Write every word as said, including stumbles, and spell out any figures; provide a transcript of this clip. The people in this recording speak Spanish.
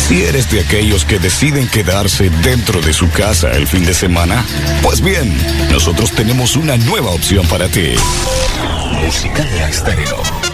Si eres de aquellos que deciden quedarse dentro de su casa el fin de semana, pues bien, nosotros tenemos una nueva opción para ti. Música de Estéreo.